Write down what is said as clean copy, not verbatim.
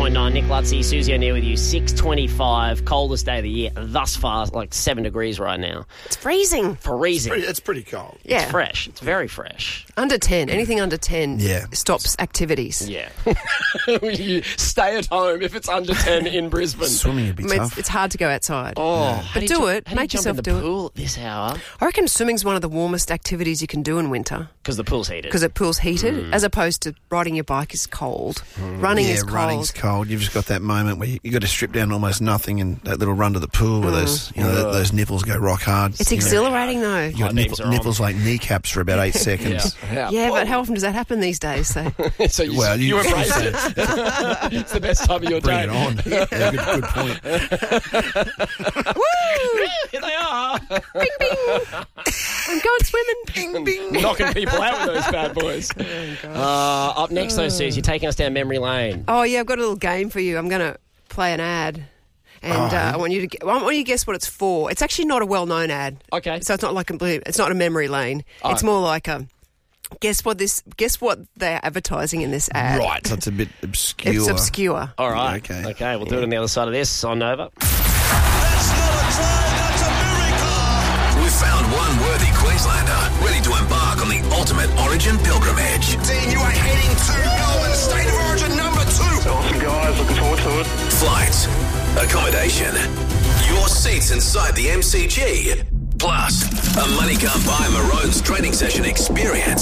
101.9, Nick Lutzy, Susie O'Neill with you. 6:25, coldest day of the year thus far, like 7 degrees right now. It's freezing. It's pretty cold. Yeah. It's fresh. It's very fresh. Under 10. Anything under 10 stops activities. Yeah. You stay at home if it's under 10 in Brisbane. Swimming would be tough. It's hard to go outside. Oh, But do it. Make yourself do it. Pool at this hour I reckon swimming's one of the warmest activities you can do in winter. because the pool's heated. Because the pool's heated, as opposed to riding your bike is cold. Running is cold. Running's cold. You've just got that moment where you got to strip down to almost nothing, and that little run to the pool where those nipples go rock hard. It's exhilarating though. You got nipples like kneecaps for about 8 seconds. Yeah, but how often does that happen these days? So So you embrace it. It's the best time of your Bring day. it on. Yeah, good point. woo! Here they are. Bing bing! I'm going swimming. Bing bing! Knocking people out with those bad boys. Up next, though, Suze, you're taking us down memory lane. Oh yeah, I've got a little game for you. I'm going to play an ad. And I want you to guess what it's for. It's actually not a well-known ad. Okay. So it's not like it's not a memory lane. It's more like guess what they're advertising in this ad. Right, so it's a bit obscure. It's obscure. All right. Okay, we'll do it on the other side of this on Nova. That's not a try, that's a miracle. We've found one worthy Queenslander ready to embark on the ultimate Origin pilgrimage. Dean, you are heading to Melbourne, State of Origin number 2. Awesome, guys. Looking forward to it. Flights, accommodation, your seats inside the MCG, plus a money can't buy Maroon's training session experience.